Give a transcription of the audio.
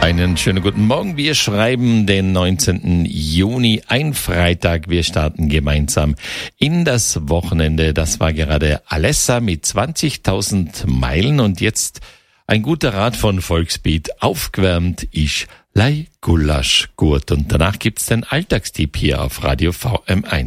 Einen schönen guten Morgen. Wir schreiben den 19. Juni, ein Freitag. Wir starten gemeinsam in das Wochenende. Das war gerade Alessa mit 20.000 Meilen. Und jetzt ein guter Rat von Volksbeat. Aufgewärmt ist Lei Gulasch gut. Und danach gibt's den Alltagstipp hier auf Radio VM1.